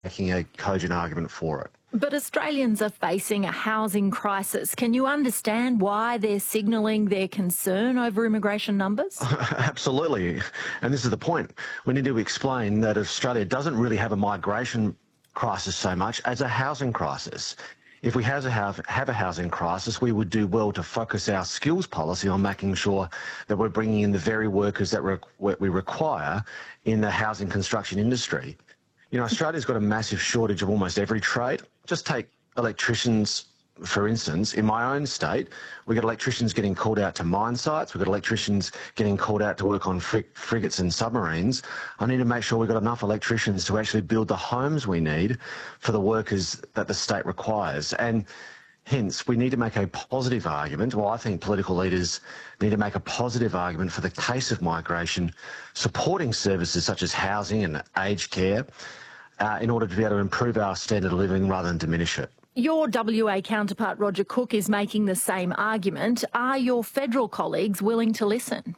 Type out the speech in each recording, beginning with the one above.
making a cogent argument for it. But Australians are facing a housing crisis. Can you understand why they're signalling their concern over immigration numbers? Absolutely. And this is the point. We need to explain that Australia doesn't really have a migration crisis so much as a housing crisis. If we have a housing crisis, we would do well to focus our skills policy on making sure that we're bringing in the very workers that we require in the housing construction industry. You know, Australia's got a massive shortage of almost every trade. Just take electricians, for instance. In my own state, we've got electricians getting called out to mine sites. We've got electricians getting called out to work on frigates and submarines. I need to make sure we've got enough electricians to actually build the homes we need for the workers that the state requires. And hence, we need to make a positive argument. Well, I think political leaders need to make a positive argument for the case of migration, supporting services such as housing and aged care in order to be able to improve our standard of living rather than diminish it. Your WA counterpart, Roger Cook, is making the same argument. Are your federal colleagues willing to listen?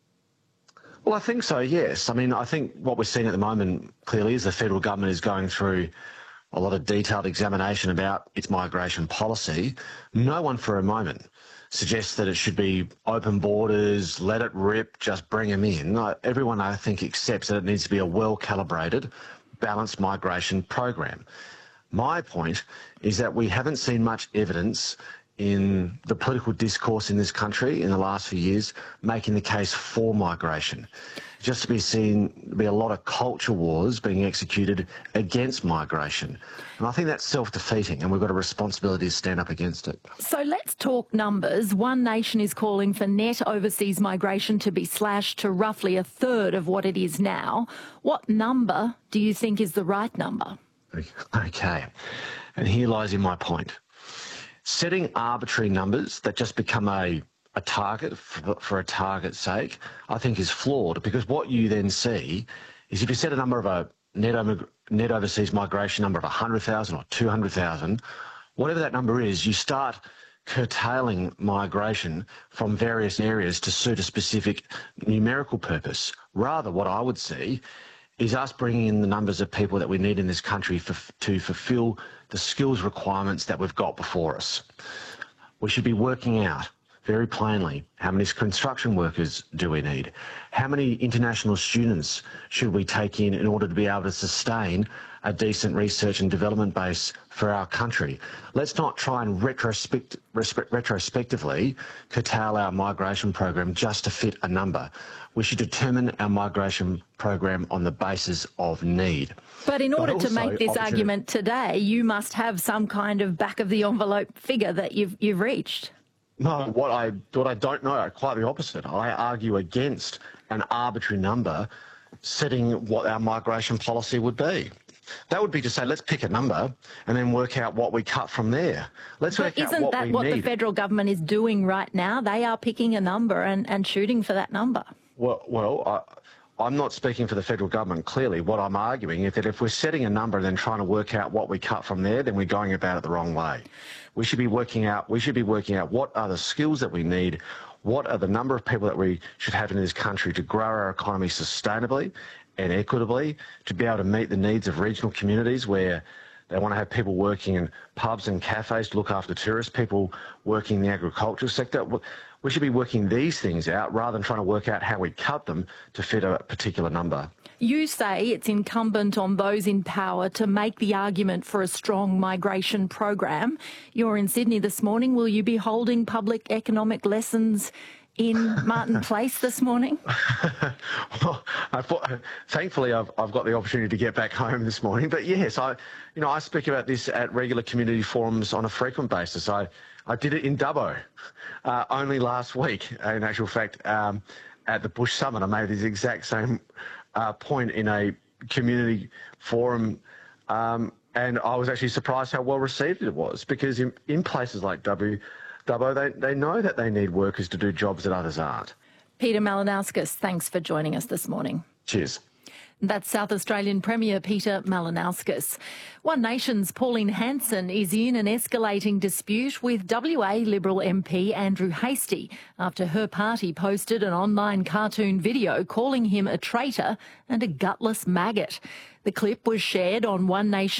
Well, I think so, yes. I mean, I think what we're seeing at the moment, clearly, is the federal government is going through a lot of detailed examination about its migration policy. No one for a moment suggests that it should be open borders, let it rip, just bring them in. Everyone, I think, accepts that it needs to be a well-calibrated, balanced migration program. My point is that we haven't seen much evidence in the political discourse in this country in the last few years making the case for migration. Just to be seen to be a lot of culture wars being executed against migration. And I think that's self-defeating, and we've got a responsibility to stand up against it. So let's talk numbers. One Nation is calling for net overseas migration to be slashed to roughly a third of what it is now. What number do you think is the right number? Okay, and here lies in my point. Setting arbitrary numbers that just become a target for a target's sake, I think is flawed, because what you then see is if you set a number of a net overseas migration number of 100,000 or 200,000, whatever that number is, you start curtailing migration from various areas to suit a specific numerical purpose. Rather, what I would see is us bringing in the numbers of people that we need in this country to fulfil the skills requirements that we've got before us. We should be working out very plainly how many construction workers do we need, how many international students should we take in order to be able to sustain a decent research and development base for our country. Let's not try and retrospectively curtail our migration program just to fit a number. We should determine our migration program on the basis of need. But in order to make this argument today, you must have some kind of back-of-the-envelope figure that you've reached. No, what I don't know, quite the opposite. I argue against an arbitrary number setting what our migration policy would be. That would be to say, let's pick a number and then work out what we cut from there. Let's work out what we need. Isn't that what the federal government is doing right now? They are picking a number and shooting for that number. Well, I'm not speaking for the federal government, clearly. What I'm arguing is that if we're setting a number and then trying to work out what we cut from there, then we're going about it the wrong way. We should be working out what are the skills that we need, what are the number of people that we should have in this country to grow our economy sustainably and equitably, to be able to meet the needs of regional communities where they want to have people working in pubs and cafes to look after tourists, people working in the agricultural sector. We should be working these things out rather than trying to work out how we cut them to fit a particular number. You say it's incumbent on those in power to make the argument for a strong migration program. You're in Sydney this morning. Will you be holding public economic lessons in Martin Place this morning? Well, thankfully, I've got the opportunity to get back home this morning. But yes, I speak about this at regular community forums on a frequent basis. I did it in Dubbo only last week. In actual fact, at the Bush Summit, I made this exact same point in a community forum, and I was actually surprised how well received it was, because in places like Dubbo, they know that they need workers to do jobs that others aren't. Peter Malinauskas, thanks for joining us this morning. Cheers. That's South Australian Premier Peter Malinauskas. One Nation's Pauline Hanson is in an escalating dispute with WA Liberal MP Andrew Hastie after her party posted an online cartoon video calling him a traitor and a gutless maggot. The clip was shared on One Nation